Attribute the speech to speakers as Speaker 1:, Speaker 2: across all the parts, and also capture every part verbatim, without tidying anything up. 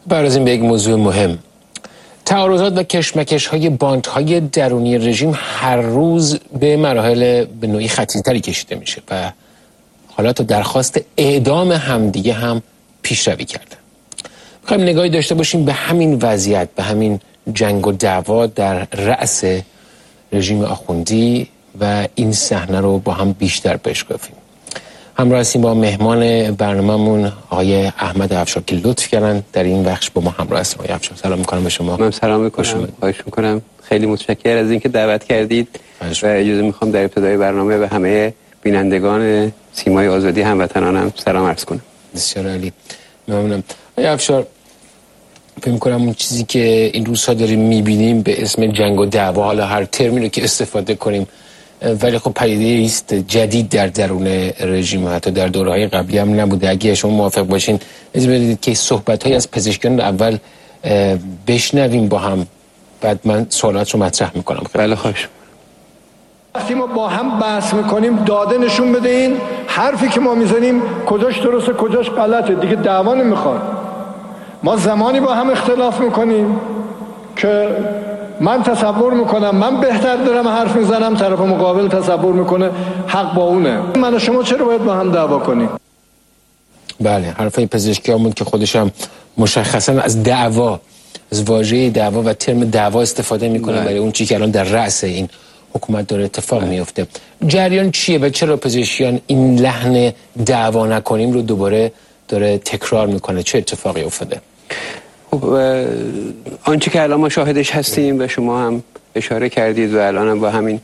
Speaker 1: برازیم به یک موضوع مهم. تعارضات و کشمکش های باندهای درونی رژیم هر روز به مراحل به نوعی خطیرتری کشیده میشه و حالا تا درخواست اعدام همدیگه هم پیشروی کردن. میخوایم نگاهی داشته باشیم به همین وضعیت، به همین جنگ و دعوا در رأس رژیم آخوندی و این صحنه رو با هم بیشتر بشکافیم. همراه هستیم با مهمان برنامه‌مون آقای احمد افشار که لطف کردن در این بخش با ما همراه هستیم. آقای افشار سلام میکنم به شما.
Speaker 2: من سلام میکنم. خواهش میکنم. خیلی متشکرم از اینکه دعوت کردید و اجازه میخوام در ابتدای برنامه به همه بینندگان سیمای آزادی هموطنانم سلام عرض کنم.
Speaker 1: بسیار عالی. ممنونم. آقای افشار، فکر میکنم اون چیزی که این روزها داریم میبینیم به اسم جنگ و دعوا، حالا هر ترمی رو که استفاده کنیم، ولی خب پدیده است جدید در درون رژیم، حتی در دوره‌های قبلی هم نبوده. اگه شما موافق باشین اجازه بدید که صحبت‌های از پزشکان رو اول بشنویم با هم، بعد من سوالات رو مطرح میکنم.
Speaker 2: بله خواهش.
Speaker 3: وقتی ما با هم بحث میکنیم داده نشون بده این حرفی که ما میزنیم کجاش درسته کجاش غلطه، دیگه دعوا نمیخواد. ما زمانی با هم اختلاف میکنیم که من تصور میکنم من بهتر دارم حرف میزنم، طرف مقابل تصور میکنه حق با اونه. من و شما چرا باید با هم دعوا کنیم؟
Speaker 1: بله، حرفای پزشکیامون که خودشم مشخصا از دعوا، از واژه دعوا و ترم دعوا استفاده میکنه برای اون چیزی که الان در رأس این حکومت داره اتفاق بله. میفته. جریان چیه و چرا پزشکیان این لحن دعوا نکنیم رو دوباره داره تکرار میکنه؟ چه اتفاقی افتاده؟
Speaker 2: خب آنچه که الان ما شاهدش هستیم و شما هم اشاره کردید و الان هم با همین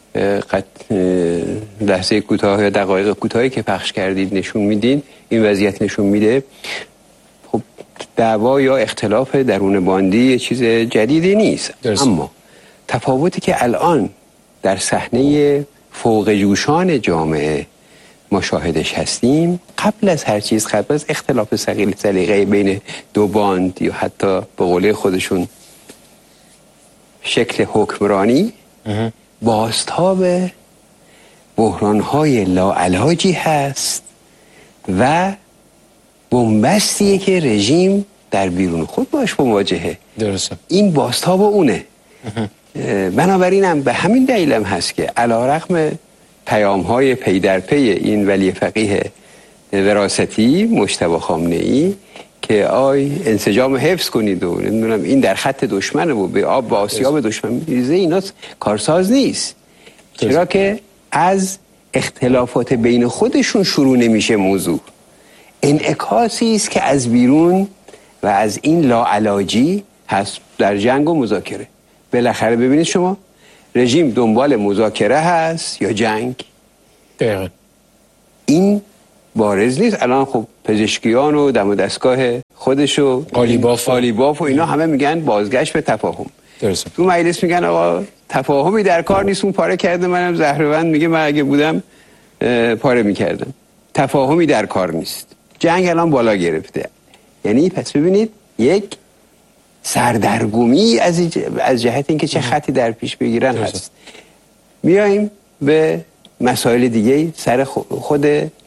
Speaker 2: لحظه کوتاه یا دقایق کوتاهی که پخش کردید نشون میدین، این وضعیت نشون میده. خب دعوا یا اختلاف درون باندی یه چیز جدیدی نیست، درست. اما تفاوتی که الان در صحنه فوق جوشان جامعه ما شاهدش هستیم، قبل از هر چیز، قبل از اختلاف ثقیل سلیقه بین دو باند یا حتی به قول خودشون شکل حکمرانی، بازتاب بحران‌های لاعلاجی هست و بنبستیه که رژیم در بیرون خود باش مواجهه.
Speaker 1: درسته.
Speaker 2: این بازتاب اونه. بنابراین هم به همین دلیل هم هست که علیرغم پیام های پی در پی این ولی فقیه وراستی مجتبی خامنه‌ای که آی انسجام حفظ کنید و نمیدونم این در خط دشمنه و به آب و آسیاب دشمن میریزه، اینا کارساز نیست. چرا که از اختلافات بین خودشون شروع نمیشه موضوع، انعکاسی است که از بیرون و از این لاعلاجی هست در جنگ و مذاکره. بالاخره ببینید شما رژیم دنبال مذاکره هست یا جنگ؟
Speaker 1: دقیقا
Speaker 2: این بارز نیست. الان خب پزشکیان و دم و دستگاه خودش و
Speaker 1: قالیباف
Speaker 2: قالیباف و اینا همه میگن بازگشت به تفاهم.
Speaker 1: درسته.
Speaker 2: تو مجلس میگن آقا تفاهمی در کار نیست، اون پاره کرده، منم زهروند میگه من اگه بودم پاره میکردم. تفاهمی در کار نیست. جنگ الان بالا گرفته. یعنی پس ببینید یک سردرگمی از از جهت اینکه چه خطی در پیش بگیرن هست. میایم به مسائل دیگه سر خود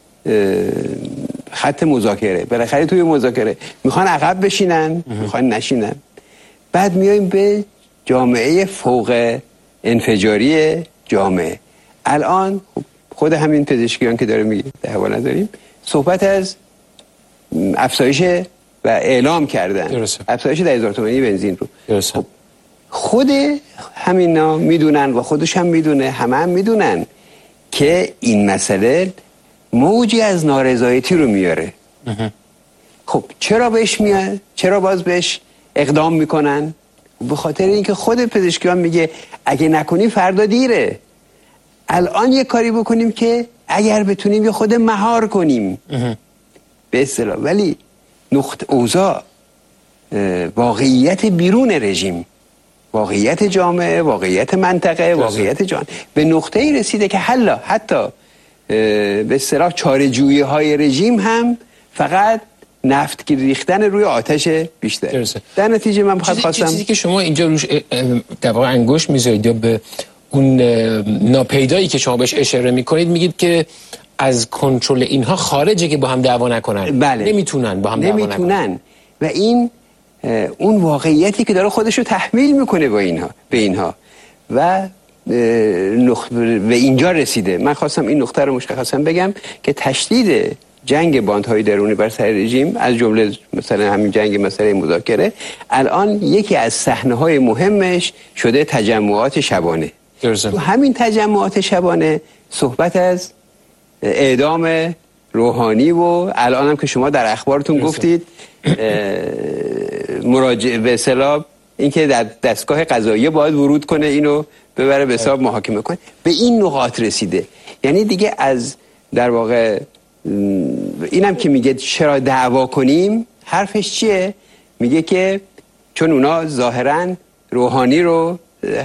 Speaker 2: خط مذاکره. بالاخره توی مذاکره میخوان عقب بشینن، میخوان نشینن. بعد میایم به جامعه فوق انفجاری جامعه. الان خود همین پزشکیان که داره میگه در حوال نداریم، صحبت از افزایش و اعلام کردن درسته. افزایش ده هزار تومانی بنزین رو. خب خود همینا میدونن و خودش هم میدونه، همه هم میدونن که این مسئله موجی از نارضایتی رو میاره. خب چرا بهش میاد؟ چرا باز بهش اقدام میکنن؟ به خاطر اینکه خود پزشکیان میگه اگه نکنی فردا دیره. الان یه کاری بکنیم که اگر بتونیم یه خود مهار کنیم به اصطلاح. ولی نقطه اوضاع، واقعیت بیرون رژیم، واقعیت جامعه، واقعیت منطقه، واقعیت جان به نقطه‌ای رسیده که حالا حتی به اصطلاح چاره‌جویی های رژیم هم فقط نفت ریختن روی آتش بیشتر. درسته. در نتیجه من بخواد خواستم
Speaker 1: چیزی که شما اینجا روش در واقع انگشت میذارید یا به اون ناپیدایی که شما بهش اشاره میکنید میگید که از کنترل اینها خارجه که با هم دعوا نکنن.
Speaker 2: بله.
Speaker 1: نمیتونن با هم دعوا نکنن.
Speaker 2: نمیتونن و این اون واقعیتی که داره خودش رو تحمیل میکنه با اینها به اینها و به اینجا رسیده. من خواستم این نقطه رو مشخصا بگم که تشدید جنگ باندهای درونی بر سر رژیم از جمله مثلا همین جنگ مسئله مذاکره الان یکی از صحنه‌های مهمش شده تجمعات شبانه. تو همین تجمعات شبانه صحبت از اعدام روحانی و الان هم که شما در اخبارتون گفتید مراجعه به اصطلاح اینکه در دستگاه قضاییه باید ورود کنه اینو ببره به حساب محاکمه کنه، به این نقاط رسیده. یعنی دیگه از در واقع اینم که میگه چرا دعوا کنیم حرفش چیه؟ میگه که چون اونا ظاهراً روحانی رو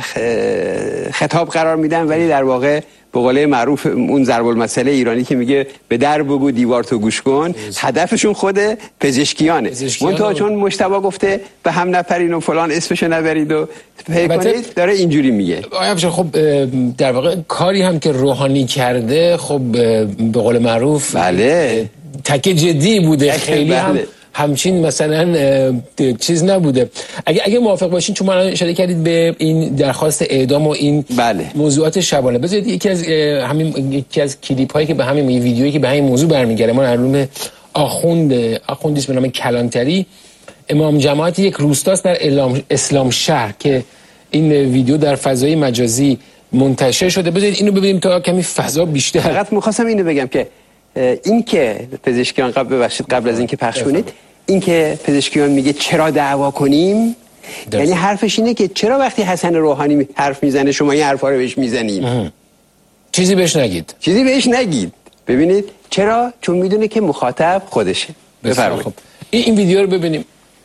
Speaker 2: خطاب قرار میدن ولی در واقع به قول معروف اون ضرب المثل ایرانی که میگه به در بگو دیوار تو گوش کن، هدفشون خود پزشکیانه. منتها چون مجتبی گفته به هم نپرین و فلان اسمشو نبرید و پی کنید داره اینجوری میگه.
Speaker 1: خب در واقع کاری هم که روحانی کرده خب به قول معروف
Speaker 2: بله
Speaker 1: تک جدی بوده، خیلی بله. هم همچین مثلا چیز نبوده. اگه اگه موافق باشین چون ما اشاره کردید به این درخواست اعدام و این
Speaker 2: بله.
Speaker 1: موضوعات شبانه، بذارید یکی از همین یکی از کلیپ هایی که به همین ویدیویی که به همین موضوع برمیگره ما علوم آخوند آخوندی به نام کلانتری امام جماعت یک روستاست در اسلام شهر که این ویدیو در فضای مجازی منتشر شده. بذارید اینو ببینیم تا کمی فضا بیشتر.
Speaker 2: فقط می‌خواستم اینو بگم که این که پزشکیان قبل ببخشید قبل از اینکه پخش کنید این که پزشکیان میگه چرا دعوا کنیم دست. یعنی حرفش اینه که چرا وقتی حسن روحانی حرف میزنه شما این حرفا رو بهش میزنید،
Speaker 1: چیزی بهش نگید
Speaker 2: چیزی بهش نگید. ببینید چرا؟ چون میدونه که مخاطب خودشه. بفرمایید خب.
Speaker 1: این این ویدیو رو ببینیم.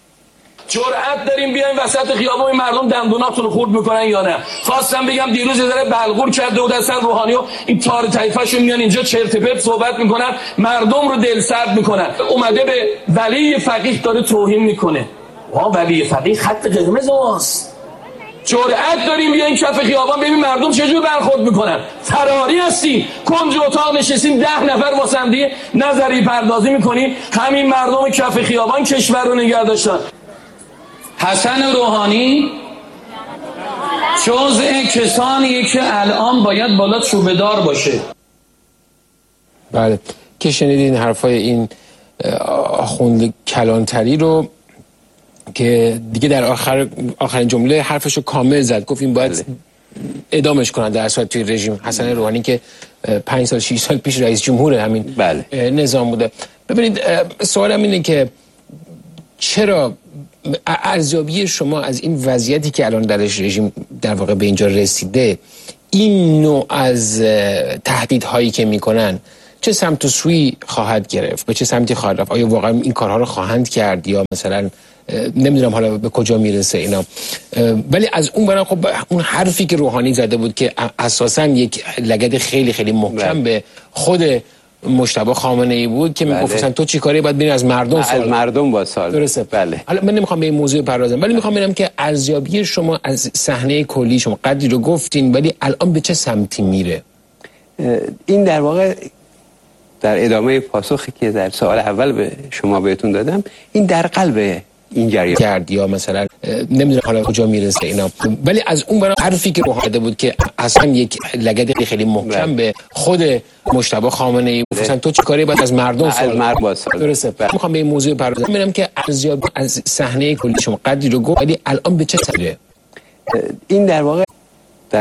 Speaker 4: جرأت داریم بیایم وسط خیابون این مردم دندوناتون رو خورد میکنن یا نه؟ خواستم بگم دیروز یه ذره بلغور کرده بود حسن روحانی و این تار طایفه‌شون میان اینجا چرت و پرت صحبت میکنن، مردم رو دلسرد میکنن. اومده به ولی فقیه داره توهین میکنه. وا ولی فقیه خط قرمز ماست. جرأت داریم بیایم کف خیابان ببین مردم چجوری برخورد میکنن. فراری هستیم، کنج اتاق نشستیم ده نفر واسه هم دیگه نظری پردازی میکنیم. همین مردم کف خیابان کشور رو نگه داشتن. حسن روحانی جزء کسانیه که الان باید بالا چوبه‌دار باشه.
Speaker 1: بله که شنیدین حرفای این آخوند کلانتری رو که دیگه در آخر آخرین جمله حرفشو کامل زد، گفت این باید اعدامش کنن در اصل توی رژیم. حسن روحانی که پنج سال شش سال پیش رئیس جمهور همین
Speaker 2: بله.
Speaker 1: نظام بوده. ببینید سوالم اینه که چرا ارزیابی شما از این وضعیتی که الان درش رژیم در واقع به اینجا رسیده، این نوع از تهدیدهایی که میکنن چه سمت و سوی خواهد گرفت، به چه سمتی خواهد رفت؟ آیا واقعا این کارها رو خواهند کرد یا مثلا نمیدونم حالا به کجا میرسه اینا؟ ولی از اون برای خب اون حرفی که روحانی زده بود که اساسا یک لگد خیلی خیلی محکم به خود مجتبی خامنه ای بود که میگفتن بله. تو چی کاری باید ببینی از مردم سوال
Speaker 2: از مردم با سوال
Speaker 1: درسته.
Speaker 2: بله.
Speaker 1: حالا من نمیخوام به این موضوع بپردازم ولی میخوام ببینم که ارزیابی شما از صحنه کلی، شما قدری رو گفتین ولی الان به چه سمتی میره؟
Speaker 2: این در واقع در ادامه پاسخی که در سوال اول به شما بهتون دادم، این در قلب این جریان
Speaker 1: کرد یا مثلا نمیدونم حالا کجا میرسه اینا، ولی از اون برای حرفی که روحانی بود که اصلا یک لگد خیلی محکم به خود مجتبی خامنه ای گفتن تو چی کاری باید از مردم سوال
Speaker 2: مردم
Speaker 1: درسته. میخوام به این موضوع بپردازم ببینم که ارزیابی از صحنه کلی، شما قدری رو گفت ولی الان به چه سمتی؟
Speaker 2: این در واقع